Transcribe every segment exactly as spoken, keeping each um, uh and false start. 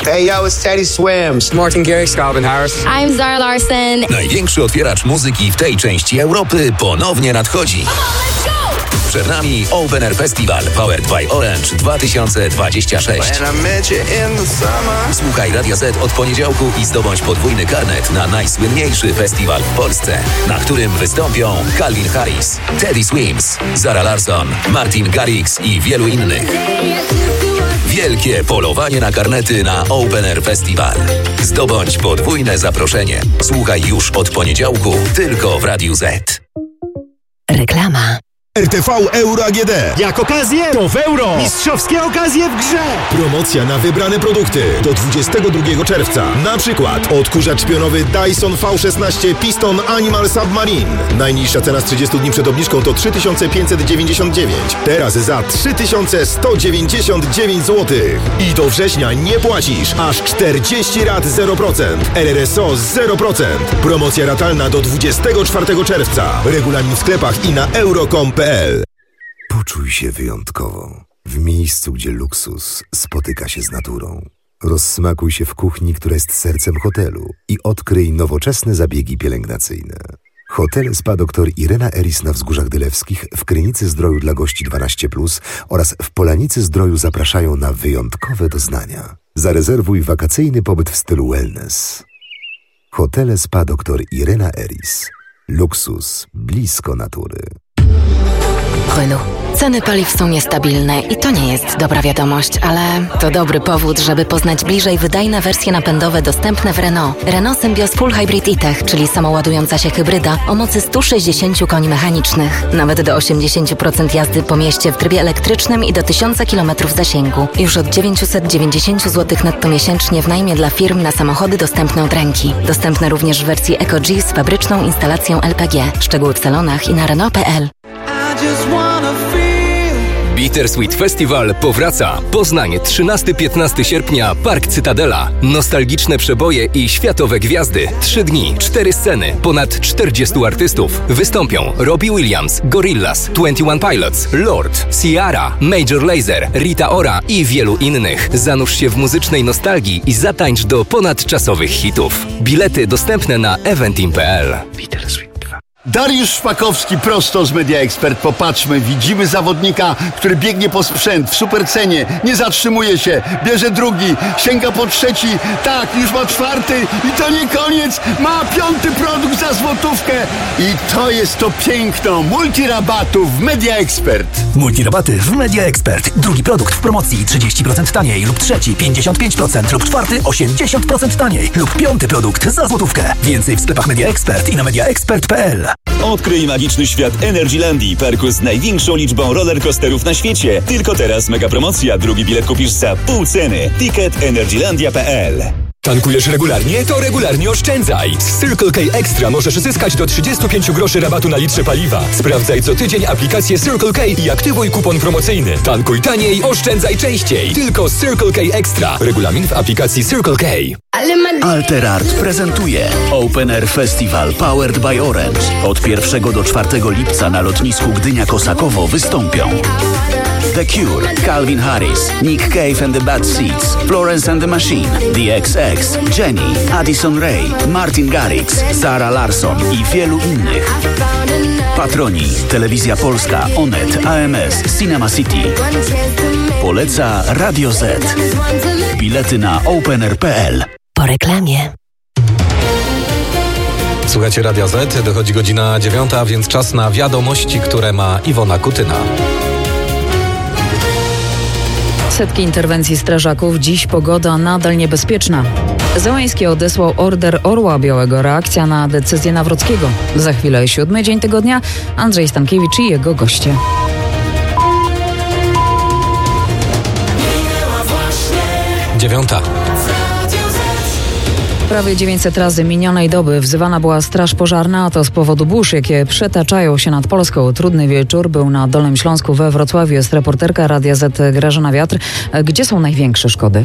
Hey yo, it's Teddy Swims. Martin Garrix, Calvin Harris. I'm Zara Larsson. Największy otwieracz muzyki w tej części Europy ponownie nadchodzi. Przed nami Open Air Festival Powered by Orange dwa tysiące dwudziesty szósty. Słuchaj Radia Z od poniedziałku i zdobądź podwójny karnet na najsłynniejszy festiwal w Polsce, na którym wystąpią Calvin Harris, Teddy Swims, Zara Larsson, Martin Garrix i wielu innych. Wielkie polowanie na karnety na Open Air Festival. Zdobądź podwójne zaproszenie. Słuchaj już od poniedziałku tylko w Radiu Z. Reklama. R T V Euro A G D. Jak okazję, to w euro. Mistrzowskie okazje w grze. Promocja na wybrane produkty do dwudziestego drugiego czerwca. Na przykład odkurzacz pionowy Dyson V szesnaście Piston Animal Submarine. Najniższa cena z trzydziestu dni przed obniżką to trzy tysiące pięćset dziewięćdziesiąt dziewięć. Teraz za trzy tysiące sto dziewięćdziesiąt dziewięć złotych. I do września nie płacisz. Aż czterdzieści rat zero procent. R R S O zero procent. Promocja ratalna do dwudziestego czwartego czerwca. Regulamin w sklepach i na euro kropka com kropka p l. Poczuj się wyjątkowo. W miejscu, gdzie luksus spotyka się z naturą. Rozsmakuj się w kuchni, która jest sercem hotelu i odkryj nowoczesne zabiegi pielęgnacyjne. Hotel Spa dr Irena Eris na Wzgórzach Dylewskich, w Krynicy Zdroju dla gości dwanaście plus oraz w Polanicy Zdroju zapraszają na wyjątkowe doznania. Zarezerwuj wakacyjny pobyt w stylu wellness. Hotel Spa dr Irena Eris. Luksus blisko natury. Renault. Ceny paliw są niestabilne i to nie jest dobra wiadomość, ale to dobry powód, żeby poznać bliżej wydajne wersje napędowe dostępne w Renault. Renault Symbios Full Hybrid E-Tech, czyli samoładująca się hybryda o mocy sto sześćdziesiąt koni mechanicznych. Nawet do osiemdziesiąt procent jazdy po mieście w trybie elektrycznym i do tysiąc kilometrów zasięgu. Już od dziewięćset dziewięćdziesiąt złotych netto miesięcznie w najmie dla firm na samochody dostępne od ręki. Dostępne również w wersji EcoG z fabryczną instalacją L P G. Szczegóły w salonach i na Renault kropka p l. Bittersweet Festival powraca. Poznań, trzynastego do piętnastego sierpnia, Park Cytadela. Nostalgiczne przeboje i światowe gwiazdy. Trzy dni, cztery sceny, ponad czterdziestu artystów. Wystąpią Robbie Williams, Gorillaz, dwadzieścia jeden Pilots, Lord, Ciara, Major Lazer, Rita Ora i wielu innych. Zanurz się w muzycznej nostalgii i zatańcz do ponadczasowych hitów. Bilety dostępne na eventim kropka p l. Bittersweet. Dariusz Szpakowski prosto z Media Expert. Popatrzmy, widzimy zawodnika, który biegnie po sprzęt w supercenie, nie zatrzymuje się, bierze drugi, sięga po trzeci, tak, już ma czwarty i to nie koniec, ma piąty produkt za złotówkę i to jest to piękno multirabatów w Media Expert. Multirabaty w Media Expert. Drugi produkt w promocji trzydzieści procent taniej lub trzeci pięćdziesiąt pięć procent lub czwarty osiemdziesiąt procent taniej lub piąty produkt za złotówkę. Więcej w sklepach Media Expert i na media expert kropka p l. Odkryj magiczny świat Energylandii, parku z największą liczbą rollercoasterów na świecie. Tylko teraz mega promocja. Drugi bilet kupisz za pół ceny. Ticket energylandia kropka p l. Tankujesz regularnie? To regularnie oszczędzaj! Z Circle K Extra możesz zyskać do trzydziestu pięciu groszy rabatu na litrze paliwa. Sprawdzaj co tydzień aplikację Circle K i aktywuj kupon promocyjny. Tankuj taniej, oszczędzaj częściej. Tylko z Circle K Extra. Regulamin w aplikacji Circle K. Alterart prezentuje Open Air Festival Powered by Orange. Od pierwszego do czwartego lipca na lotnisku Gdynia-Kosakowo wystąpią The Cure, Calvin Harris, Nick Cave and the Bad Seeds, Florence and the Machine, The X X, Jenny, Addison Rae, Martin Garrix, Zara Larsson i wielu innych. Patroni: Telewizja Polska, Onet, A M S, Cinema City. Poleca Radio Z. Bilety na openair kropka p l. Po reklamie. Słuchajcie Radia Z, dochodzi godzina dziewiąta, więc czas na wiadomości, które ma Iwona Kutyna. Setki interwencji strażaków, dziś pogoda nadal niebezpieczna. Zełański odesłał order Orła Białego, reakcja na decyzję Nawrockiego. Za chwilę siódmy dzień tygodnia, Andrzej Stankiewicz i jego goście. Dziewiąta. Prawie dziewięćset razy minionej doby wzywana była straż pożarna, a to z powodu burz, jakie przetaczają się nad Polską. Trudny wieczór był na Dolnym Śląsku, we Wrocławiu. Jest reporterka Radia Z Grażyna Wiatr. Gdzie są największe szkody?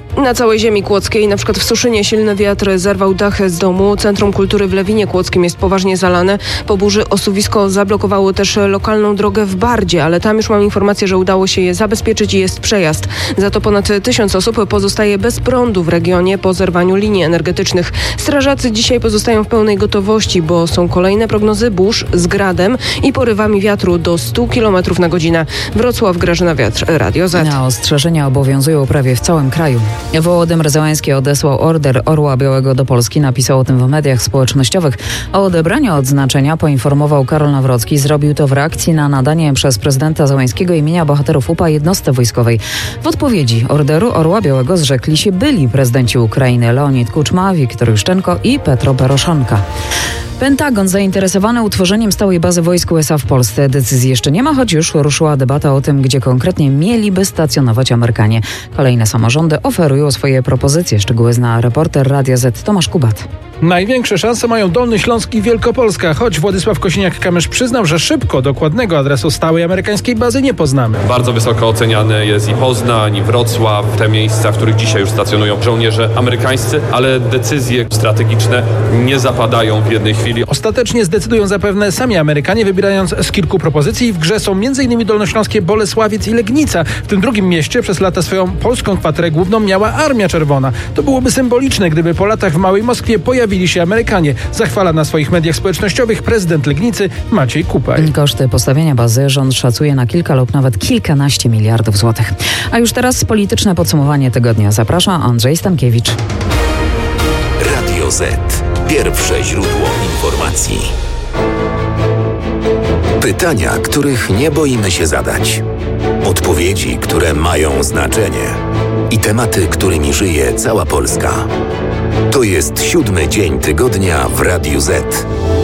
Na całej ziemi kłodzkiej, na przykład w Suszynie, silny wiatr zerwał dach z domu. Centrum Kultury w Lewinie Kłodzkim jest poważnie zalane. Po burzy osuwisko zablokowało też lokalną drogę w Bardzie, ale tam już mam informację, że udało się je zabezpieczyć i jest przejazd. Za to ponad tysiąc osób pozostaje bez prądu w regionie po zerwaniu linii energetycznych. Strażacy dzisiaj pozostają w pełnej gotowości, bo są kolejne prognozy burz z gradem i porywami wiatru do stu kilometrów na godzinę. Wrocław, Grażyna Wiatr, Radio Z. Na ostrzeżenia obowiązują prawie w całym kraju. Wołodymyr Zełański odesłał order Orła Białego do Polski. Napisał o tym w mediach społecznościowych. O odebraniu odznaczenia poinformował Karol Nawrocki. Zrobił to w reakcji na nadanie przez prezydenta Zełańskiego imienia bohaterów U P A jednostce wojskowej. W odpowiedzi orderu Orła Białego zrzekli się byli prezydenci Ukrainy Leonid Kuczma, Wiktor Juszczenko i Petro Poroszonka. Pentagon zainteresowany utworzeniem stałej bazy wojsk U S A w Polsce. Decyzji jeszcze nie ma, choć już ruszyła debata o tym, gdzie konkretnie mieliby stacjonować Amerykanie. Kolejne samorządy oferują swoje propozycje. Szczegóły zna reporter Radia Z Tomasz Kubat. Największe szanse mają Dolny Śląsk i Wielkopolska, choć Władysław Kosiniak-Kamysz przyznał, że szybko dokładnego adresu stałej amerykańskiej bazy nie poznamy. Bardzo wysoko oceniany jest i Poznań, i Wrocław, te miejsca, w których dzisiaj już stacjonują żołnierze amerykańscy, ale decyzje strategiczne nie zapadają w jednej chwili. Ostatecznie zdecydują zapewne sami Amerykanie, wybierając z kilku propozycji. W grze są m.in. dolnośląskie Bolesławiec i Legnica. W tym drugim mieście przez lata swoją polską kwaterę główną miała Armia Czerwona. To byłoby symboliczne, gdyby po latach w Małej Moskwie pojawili się Amerykanie. Zachwala na swoich mediach społecznościowych prezydent Legnicy Maciej Kupaj. Koszty postawienia bazy rząd szacuje na kilka lub nawet kilkanaście miliardów złotych. A już teraz polityczne podsumowanie tygodnia. Zaprasza Andrzej Stankiewicz. Radio Z. Pierwsze źródło informacji. Pytania, których nie boimy się zadać. Odpowiedzi, które mają znaczenie. I tematy, którymi żyje cała Polska. To jest siódmy dzień tygodnia w Radiu Z.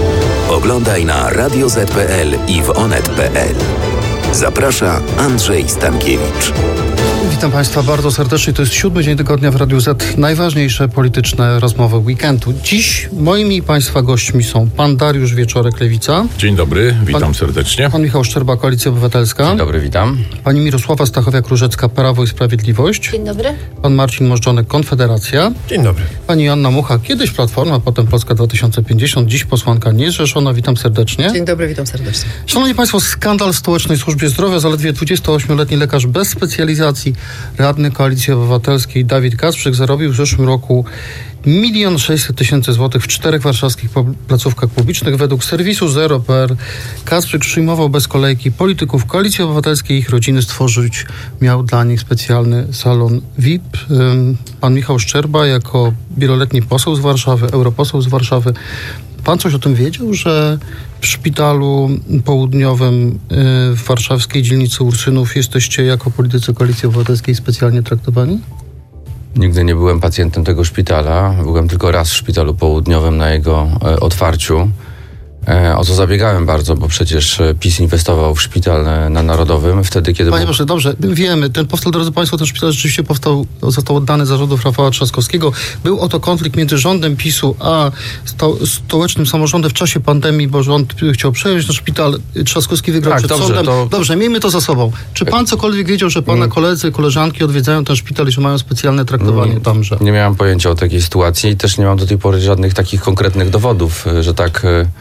Oglądaj na radio zet kropka pe el i w onet kropka pe el. Zaprasza Andrzej Stankiewicz. Witam Państwa bardzo serdecznie. To jest siódmy dzień tygodnia w Radiu Z. Najważniejsze polityczne rozmowy weekendu. Dziś moimi Państwa gośćmi są pan Dariusz Wieczorek, Lewica. Dzień dobry, witam pan, serdecznie. Pan Michał Szczerba, Koalicja Obywatelska. Dzień dobry, witam. Pani Mirosława Stachowiak-Różecka, Prawo i Sprawiedliwość. Dzień dobry. Pan Marcin Możdżonek, Konfederacja. Dzień dobry. Pani Joanna Mucha, kiedyś Platforma, potem Polska dwa tysiące pięćdziesiąt, dziś posłanka niezrzeszona. Witam serdecznie. Dzień dobry, witam serdecznie. Szanowni Państwo, skandal w Stołecznej Służbie Zdrowia. Zaledwie dwudziestoośmioletni lekarz bez specjalizacji, radny Koalicji Obywatelskiej Dawid Kasprzyk zarobił w zeszłym roku milion sześćset tysięcy złotych w czterech warszawskich placówkach publicznych. Według serwisu zero kropka pe er Kasprzyk przyjmował bez kolejki polityków Koalicji Obywatelskiej i ich rodziny. Stworzyć miał dla nich specjalny salon V I P. Pan Michał Szczerba jako wieloletni poseł z Warszawy, europoseł z Warszawy. Pan coś o tym wiedział, że w szpitalu południowym w warszawskiej dzielnicy Ursynów jesteście jako politycy Koalicji Obywatelskiej specjalnie traktowani? Nigdy nie byłem pacjentem tego szpitala. Byłem tylko raz w szpitalu południowym na jego e, otwarciu. E, o co zabiegałem bardzo, bo przecież PiS inwestował w szpital e, na Narodowym wtedy, kiedy... Panie był... proszę, dobrze, wiemy, ten powstał, drodzy Państwo, ten szpital rzeczywiście powstał, został oddany za rządów Rafała Trzaskowskiego. Był oto konflikt między rządem PiSu a sto, stołecznym samorządem w czasie pandemii, bo rząd chciał przejąć ten szpital. Trzaskowski wygrał tak, przed dobrze, sądem. To... Dobrze, miejmy to za sobą. Czy pan cokolwiek wiedział, że pana koledzy, koleżanki odwiedzają ten szpital i że mają specjalne traktowanie nie, tamże? Nie miałem pojęcia o takiej sytuacji i też nie mam do tej pory żadnych takich konkretnych dowodów, że tak...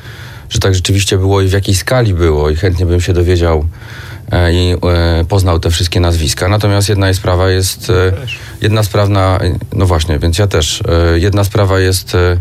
że tak rzeczywiście było i w jakiej skali było i chętnie bym się dowiedział e, i e, poznał te wszystkie nazwiska. Natomiast jedna sprawa jest, e, jedna sprawa, no właśnie, więc ja też, e, jedna sprawa jest e,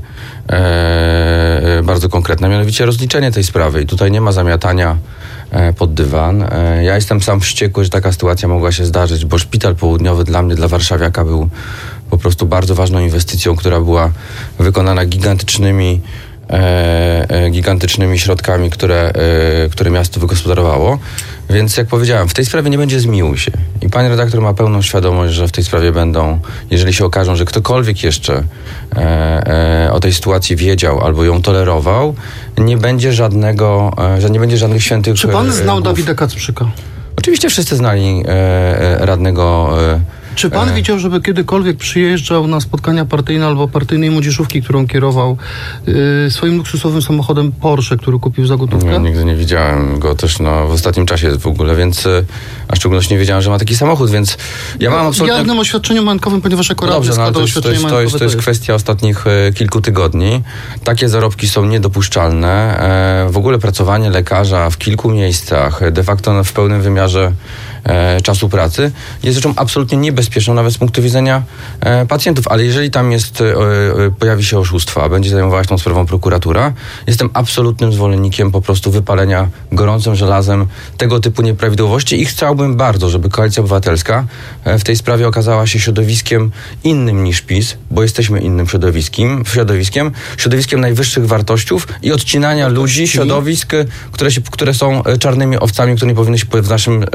e, bardzo konkretna, mianowicie rozliczenie tej sprawy i tutaj nie ma zamiatania e, pod dywan. E, ja jestem sam wściekły, że taka sytuacja mogła się zdarzyć, bo szpital południowy dla mnie, dla warszawiaka był po prostu bardzo ważną inwestycją, która była wykonana gigantycznymi E, e, gigantycznymi środkami, które, e, które miasto wygospodarowało. Więc jak powiedziałem, w tej sprawie nie będzie zmiłuj się. I pani redaktor ma pełną świadomość, że w tej sprawie będą, jeżeli się okażą, że ktokolwiek jeszcze e, e, o tej sytuacji wiedział albo ją tolerował, nie będzie żadnego, e, że nie będzie żadnych świętych... Czy pan znał głów. Dawida Kacprzyka? Oczywiście wszyscy znali e, e, radnego e, Czy pan e... widział, żeby kiedykolwiek przyjeżdżał na spotkania partyjne albo partyjnej młodzieżówki, którą kierował yy, swoim luksusowym samochodem Porsche, który kupił za gotówkę? Nie, nigdy nie widziałem go też no, w ostatnim czasie w ogóle, więc a w szczególności nie wiedziałem, że ma taki samochód, więc ja mam absolutnie... Jawnym oświadczeniu majątkowym, ponieważ jako radny Dobrze, no, składał to, jest, to, oświadczenie jest, to, jest, to jest kwestia ostatnich e, kilku tygodni. Takie zarobki są niedopuszczalne. E, w ogóle pracowanie lekarza w kilku miejscach, de facto w pełnym wymiarze e, czasu pracy jest rzeczą absolutnie niebezpieczną, nawet z punktu widzenia e, pacjentów. Ale jeżeli tam jest, e, e, pojawi się oszustwo, a będzie zajmowała się tą sprawą prokuratura, jestem absolutnym zwolennikiem po prostu wypalenia gorącym żelazem tego typu nieprawidłowości i chciałbym bardzo, żeby Koalicja Obywatelska e, w tej sprawie okazała się środowiskiem innym niż PiS, bo jesteśmy innym środowiskiem, środowiskiem, środowiskiem najwyższych wartościów i odcinania ludzi, środowisk, które, się, które są czarnymi owcami, które nie powinny się w naszym,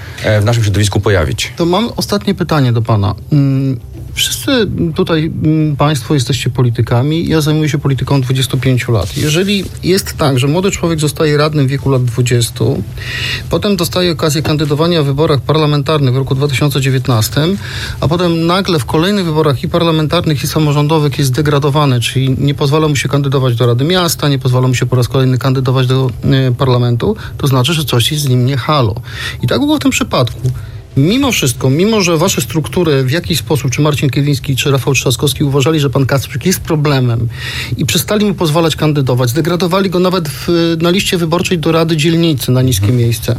w naszym środowisku pojawić. To mam ostatnie pytanie do pana. Wszyscy tutaj państwo jesteście politykami. Ja zajmuję się polityką od dwudziestu pięciu lat. Jeżeli jest tak, że młody człowiek zostaje radnym w wieku lat dwudziestu, potem dostaje okazję kandydowania w wyborach parlamentarnych w roku dwa tysiące dziewiętnastym, a potem nagle w kolejnych wyborach i parlamentarnych, i samorządowych jest degradowany, czyli nie pozwala mu się kandydować do Rady Miasta, nie pozwala mu się po raz kolejny kandydować do y, parlamentu, to znaczy, że coś jest z nim nie halo. I tak było w tym przypadku. Mimo wszystko, mimo że wasze struktury w jakiś sposób, czy Marcin Kierwiński, czy Rafał Trzaskowski uważali, że pan Kasprzyk jest problemem i przestali mu pozwalać kandydować, zdegradowali go nawet w, na liście wyborczej do Rady Dzielnicy na niskie hmm. miejsce,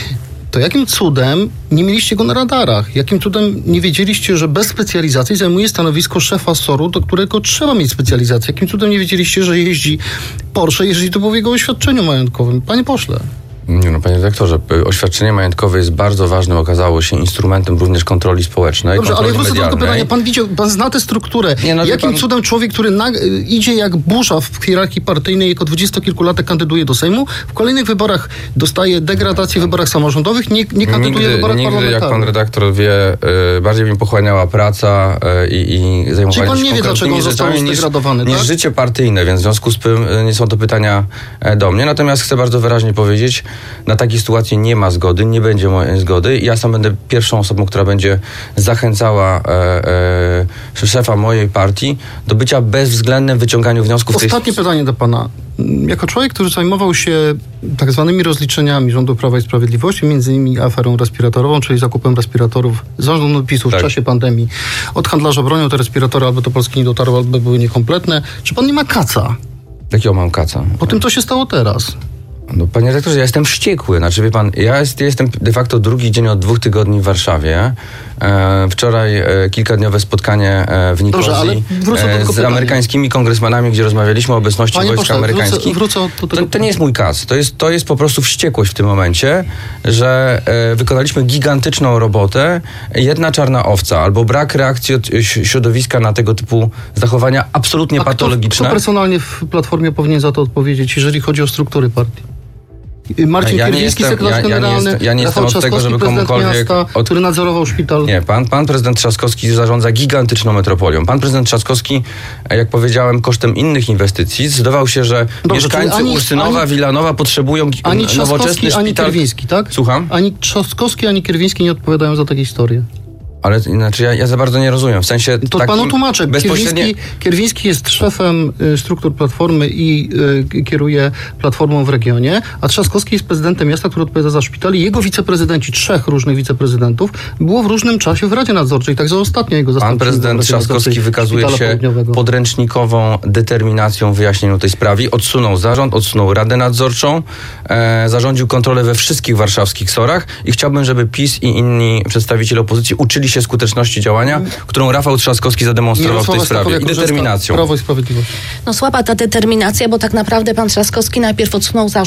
to jakim cudem nie mieliście go na radarach? Jakim cudem nie wiedzieliście, że bez specjalizacji zajmuje stanowisko szefa S O R-u, do którego trzeba mieć specjalizację? Jakim cudem nie wiedzieliście, że jeździ Porsche, jeżeli to było w jego oświadczeniu majątkowym? Panie pośle. Nie, no, panie dyrektorze, oświadczenie majątkowe jest bardzo ważnym, okazało się, instrumentem również kontroli społecznej. Dobrze, kontroli ale wrócę do tego pytania. Pan widział, pan zna tę strukturę. Nie, no, Jakim pan... cudem człowiek, który na, idzie jak burza w hierarchii partyjnej, jako dwudziestokilkulatek kandyduje do Sejmu, w kolejnych wyborach dostaje degradację w wyborach samorządowych, nie, nie kandyduje nigdy, w wyborach nigdy, parlamentarnych. Jak pan redaktor wie, y, bardziej mi pochłaniała praca y, i zajmowanie Czyli pan się nie wie, dlaczego on został zdegradowany, niż, tak? niż życie partyjne, więc w związku z tym y, nie są to pytania do mnie. Natomiast chcę bardzo wyraźnie powiedzieć, na takiej sytuacji nie ma zgody, nie będzie mojej zgody. Ja sam będę pierwszą osobą, która będzie zachęcała e, e, szefa mojej partii do bycia bezwzględnym w wyciąganiu wniosków. Ostatnie tej... pytanie do pana. Jako człowiek, który zajmował się tak zwanymi rozliczeniami rządu Prawa i Sprawiedliwości, między innymi aferą respiratorową, czyli zakupem respiratorów zarządu PiS-u tak. w czasie pandemii. Od handlarza bronią te respiratory albo do Polski nie dotarły, albo były niekompletne. Czy pan nie ma kaca? Jakiego mam kaca? Po tym, co się stało teraz. No, panie redaktorze, ja jestem wściekły. Znaczy, wie pan, ja jest, jestem de facto drugi dzień od dwóch tygodni w Warszawie. E, wczoraj e, kilkadniowe spotkanie e, w Nikozji Dobrze, ale wrócę do tego e, z amerykańskimi kongresmanami, gdzie rozmawialiśmy o obecności Panie wojsk pośle, amerykańskich. Wrócę, wrócę do tego. To, to nie jest mój kac. To jest, to jest po prostu wściekłość w tym momencie, że e, wykonaliśmy gigantyczną robotę. Jedna czarna owca albo brak reakcji od środowiska na tego typu zachowania absolutnie A patologiczne. Kto, kto personalnie w Platformie powinien za to odpowiedzieć, jeżeli chodzi o struktury partii? Marcin ja Kierwiński, sekretarz ja, ja generalny, ja nie Rafał jestem od tego, żeby komukolwiek... miasta, od... który nadzorował szpital. Nie, pan, pan prezydent Trzaskowski zarządza gigantyczną metropolią. Pan prezydent Trzaskowski, jak powiedziałem, kosztem innych inwestycji zdecydował się, że Dobrze, mieszkańcy ani, Ursynowa, ani, Wilanowa potrzebują ani nowoczesny szpital... Ani Kierwiński, tak? Słucham? Ani Trzaskowski, ani Kierwiński nie odpowiadają za takie historie. Ale znaczy ja, ja za bardzo nie rozumiem. W sensie to takim panu tłumaczę. bezpośrednie... Kierwiński, Kierwiński jest szefem y, struktur Platformy i y, kieruje Platformą w regionie, a Trzaskowski jest prezydentem miasta, który odpowiada za szpital i jego wiceprezydenci, trzech różnych wiceprezydentów, było w różnym czasie w Radzie Nadzorczej, także ostatnio jego zastąpił. Pan prezydent Trzaskowski wykazuje się podręcznikową determinacją w wyjaśnieniu tej sprawy. Odsunął zarząd, odsunął Radę Nadzorczą, e, zarządził kontrolę we wszystkich warszawskich sorach i chciałbym, żeby PiS i inni przedstawiciele opozycji uczyli się skuteczności działania, którą Rafał Trzaskowski zademonstrował w tej sprawie i determinacją. Prawo i Sprawiedliwość. No słaba ta determinacja, bo tak naprawdę pan Trzaskowski najpierw odsunął zarząd.